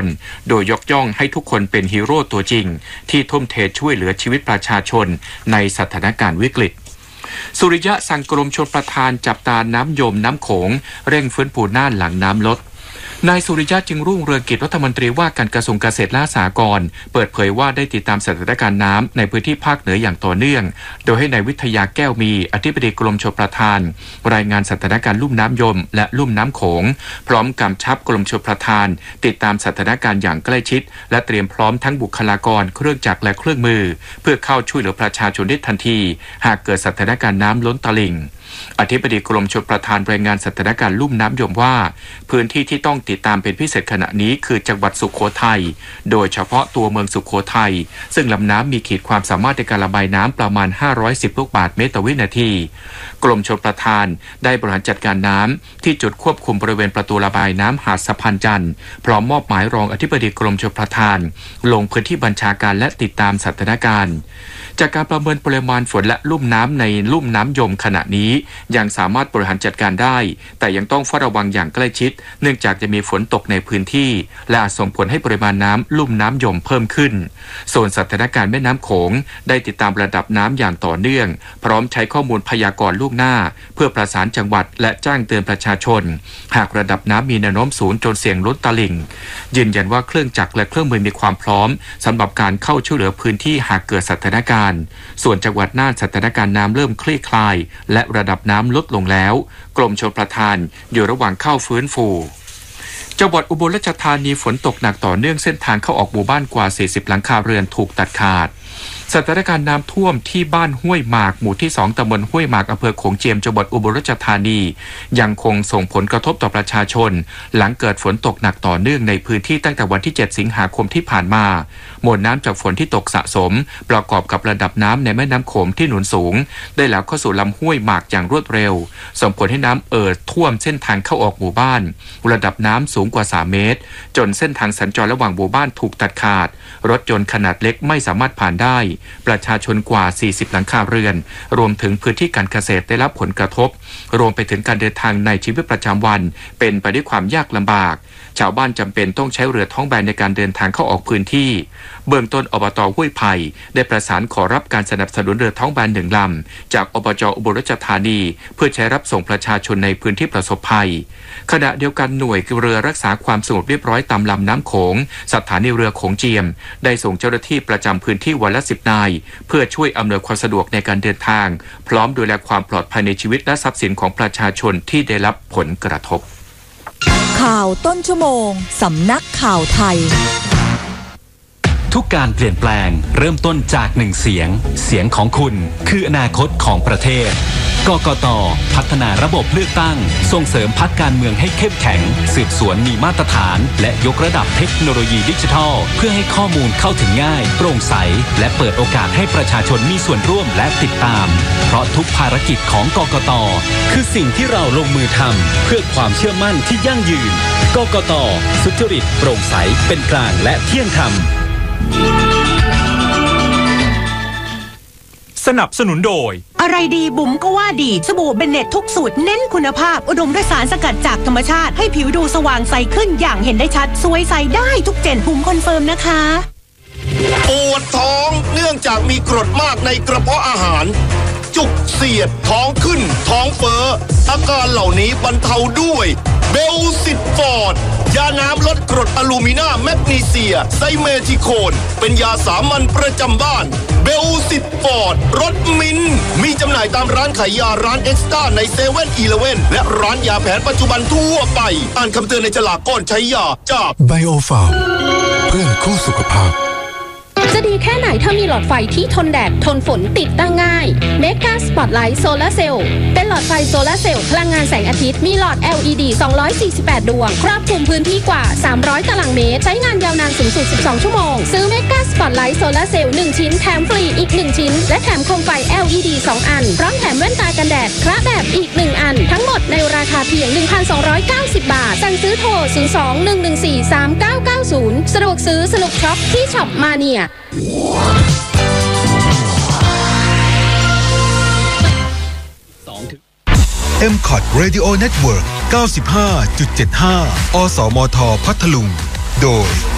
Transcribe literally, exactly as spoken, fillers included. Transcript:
โดยยกย่องให้ทุกคนเป็นฮีโร่ตัวจริงที่ทุ่มเทช่วยเหลือชีวิตประชาชนในสถานการณ์วิกฤตสุริยะสั่งกรมชลประทานจับตาน้ำยมน้ำโขงเร่งฟื้นฟูน่านหลังน้ำลดนายสุริยะจึงรุ่งเรืองกิจรัฐมนตรีว่าการกระทรวงเกษตรและสหกรณ์เปิดเผยว่าได้ติดตามสถานการณ์น้ำในพื้นที่ภาคเหนืออย่างต่อเนื่องโดยให้นายวิทยาแก้วมีอธิบดีกรมชลประทานรายงานสถานการณ์ลุ่มน้ำยมและลุ่มน้ำโขงพร้อมกำชับกรมชลประทานติดตามสถานการณ์อย่างใกล้ชิดและเตรียมพร้อมทั้งบุคลากรเครื่องจักรและเครื่องมือเพื่อเข้าช่วยเหลือประชาชนได้ทันทีหากเกิดสถานการณ์น้ำล้นตลิ่งอธิบดีกรมชลประทานรายงานสถานการณ์ลุ่มน้ำยมว่าพื้นที่ที่ต้องติดตามเป็นพิเศษขณะนี้คือจังหวัดสุโขทัยโดยเฉพาะตัวเมืองสุโขทัยซึ่งลำน้ำมีขีดความสามารถในการระบายน้ำประมาณห้าร้อยสิบลูกบาศก์เมตรต่อวินาทีกรมชลประทานได้บริหารจัดการน้ำที่จุดควบคุมบริเวณประตูระบายน้ำหาดสะพานจันทร์พร้อมมอบหมายรองอธิบดีกรมชลประทานลงพื้นที่บัญชาการและติดตามสถานการณ์จากการประเมินปริมาณฝนและลุ่มน้ำในลุ่มน้ำยมขณะนี้ยังสามารถบริหารจัดการได้แต่ยังต้องเฝ้าระวังอย่างใกล้ชิดเนื่องจากจะมีฝนตกในพื้นที่และอาจส่งผลให้ปริมาณน้ำลุ่มน้ำยมเพิ่มขึ้นส่วนสถานการณ์แม่น้ำโขงได้ติดตามระดับน้ำอย่างต่อเนื่องพร้อมใช้ข้อมูลพยากรณ์ล่วงหน้าเพื่อประสานจังหวัดและแจ้งเตือนประชาชนหากระดับน้ำมีแนวโน้มสูงจนเสี่ยงล้นตลิ่งยืนยันว่าเครื่องจักรและเครื่องมือมีความพร้อมสำหรับการเข้าช่วยเหลือพื้นที่หากเกิดสถานการณ์ส่วนจังหวัดน่านสถานการณ์น้ำเริ่มคลี่คลายและระดับน้ำลดลงแล้วกรมชลประทานอยู่ระหว่างเข้าฟื้นฟูจังหวัดอุบลราชธานีฝนตกหนักต่อเนื่องเส้นทางเข้าออกหมู่บ้านกว่าสี่สิบหลังคาเรือนถูกตัดขาดสถานการณ์น้ำท่วมที่บ้านห้วยหมากหมู่ที่สองตำบลห้วยหมากอำเภอโขงเจียมจังหวัดอุบลราชธานียังคงส่งผลกระทบต่อประชาชนหลังเกิดฝนตกหนักต่อเนื่องในพื้นที่ตั้งแต่วันที่เจ็ดสิงหาคมที่ผ่านมามวลน้ำจากฝนที่ตกสะสมประกอบกับระดับน้ำในแม่น้ำโขงที่หนุนสูงได้ไหลเข้าสู่ลำห้วยหมากอย่างรวดเร็วส่งผลให้น้ำเอ่อท่วมเส้นทางเข้าออกหมู่บ้านระดับน้ำสูงกว่าสามเมตรจนเส้นทางสัญจรระหว่างหมู่บ้านถูกตัดขาดรถยนต์ขนาดเล็กไม่สามารถผ่านได้ประชาชนกว่าสี่สิบหลังคาเรือนรวมถึงพื้นที่การเกษตรได้รับผลกระทบรวมไปถึงการเดินทางในชีวิตประจำวันเป็นไปด้วยความยากลำบากชาวบ้านจำเป็นต้องใช้เรือท้องแบนในการเดินทางเข้าออกพื้นที่เบื้องต้นอบต.ห้วยไผ่ได้ประสานขอรับการสนับสนุนเรือท้องแบนหนึ่งลำจากอบจ.อุบลราชธานีเพื่อใช้รับส่งประชาชนในพื้นที่ประสบภัยขณะเดียวกันหน่วยเรือรักษาความสงบเรียบร้อยตามลำน้ำโขงสถานีเรือโขงเจียมได้ส่งเจ้าหน้าที่ประจำพื้นที่วันละสิบนายเพื่อช่วยอำนวยความสะดวกในการเดินทางพร้อมดูแลความปลอดภัยในชีวิตและทรัพย์สินของประชาชนที่ได้รับผลกระทบข่าวต้นชั่วโมงสำนักข่าวไทยทุกการเปลี่ยนแปลงเริ่มต้นจากหนึ่งเสียงเสียงของคุณคืออนาคตของประเทศกกต.พัฒนาระบบเลือกตั้งส่งเสริมพรรคการเมืองให้เข้มแข็งสืบสวนมีมาตรฐานและยกระดับเทคโนโลยีดิจิทัลเพื่อให้ข้อมูลเข้าถึงง่ายโปร่งใสและเปิดโอกาสให้ประชาชนมีส่วนร่วมและติดตามเพราะทุกภารกิจของกกต.คือสิ่งที่เราลงมือทำเพื่อความเชื่อมั่นที่ยั่งยืนกกต.สุจริตโปร่งใสเป็นกลางและเที่ยงธรรมสนับสนุนโดยอะไรดีบุ๋มก็ว่าดีสบู่เบนเน็ตทุกสูตรเน้นคุณภาพอุดมด้วยสารสกัดจากธรรมชาติให้ผิวดูสว่างใสขึ้นอย่างเห็นได้ชัดสวยใสได้ทุกเจนบุ๋มคอนเฟิร์มนะคะปวดท้องเนื่องจากมีกรดมากในกระเพาะอาหารจุกเสียดท้องขึ้นท้องเฟ้ออาการเหล่านี้บรรเทาด้วยเบลซิตฟอร์ดยาน้ำลดกรดอะลูมิน่าแมกนีเซียไซเมทิโคนเป็นยาสามัญประจำบ้านเบลซิตฟอร์ดรสมินมีจำหน่ายตามร้านขายยาร้านเอ็กซ์ต้าในเซเว่นอีเลฟเว่นและร้านยาแผนปัจจุบันทั่วไปอ่านคำเตือนในฉลากก่อนใช้ยาจากไบโอฟาร์มเพื่อนคู่สุขภาพจะดีแค่ไหนถ้ามีหลอดไฟที่ทนแดดทนฝนติดตั้งง่าย Mega Spotlight Solar Cell เป็นหลอดไฟโซลาร์เซลล์พลังงานแสงอาทิตย์มีหลอด แอล อี ดี สองร้อยสี่สิบแปด ดวงครอบคลุมพื้นที่กว่าสามร้อยตารางเมตรใช้งานยาวนานสูงสุดสิบสองชั่วโมงซื้อ Mega Spotlight Solar Cell หนึ่งชิ้นแถมฟรีอีกหนึ่งชิ้นและแถมโคมไฟ แอล อี ดี สองอันพร้อมแถมแว่นตากันแดดคระแบบอีกหนึ่งอันทั้งหมดในราคาเพียง หนึ่งพันสองร้อยเก้าสิบ บาทสั่งซื้อโทรศูนย์ สอง หนึ่ง หนึ่ง สี่ สาม เก้า เก้า ศูนย์สะดวกซื้อสนุกช็อปที่ช็อปมาเนียเอ็ม คอท Radio Network เก้าสิบห้าจุดเจ็ดห้า อสมท พัทลุงโดย